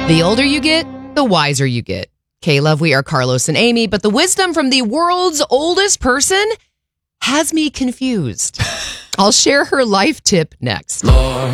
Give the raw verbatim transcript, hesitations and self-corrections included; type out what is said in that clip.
The older you get, the wiser you get. K-Love, we are Carlos and Amy, but the wisdom from the world's oldest person has me confused. I'll share her life tip next. Lord.